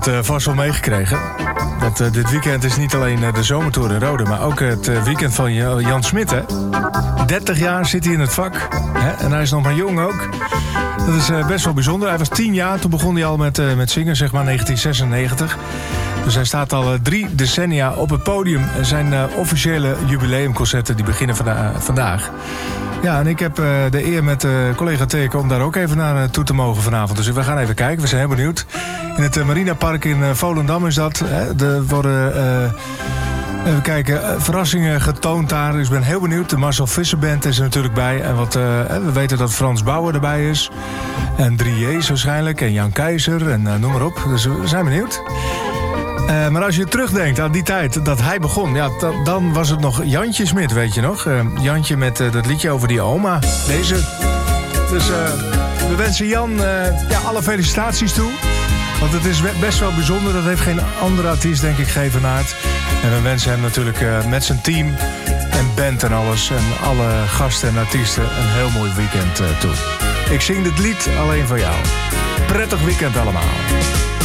Vast wel meegekregen. Dat dit weekend is niet alleen de Zomertour in Rode, maar ook het weekend van Jan Smit. Hè? 30 jaar zit hij in het vak. Hè? En hij is nog maar jong ook. Dat is best wel bijzonder. Hij was 10 jaar, toen begon hij al met zingen, zeg maar 1996. Dus hij staat al 3 decennia op het podium. Zijn officiële jubileumconcerten die beginnen vandaag. Ja, en ik heb de eer met collega Teke om daar ook even naar toe te mogen vanavond. Dus we gaan even kijken, we zijn heel benieuwd. In het Marinapark in Volendam is dat. Er worden, even kijken, verrassingen getoond daar. Dus ik ben heel benieuwd. De Marcel Visser Band is er natuurlijk bij. En we weten dat Frans Bauer erbij is. En 3J's waarschijnlijk. En Jan Keizer en noem maar op. Dus we zijn benieuwd. Maar als je terugdenkt aan die tijd dat hij begon, ja, dan was het nog Jantje Smit, weet je nog? Jantje met dat liedje over die oma. Deze. Dus we wensen Jan alle felicitaties toe. Want het is best wel bijzonder. Dat heeft geen andere artiest, denk ik, geëvenaard. En we wensen hem natuurlijk met zijn team en band en alles en alle gasten en artiesten een heel mooi weekend toe. Ik zing dit lied alleen voor jou. Prettig weekend allemaal.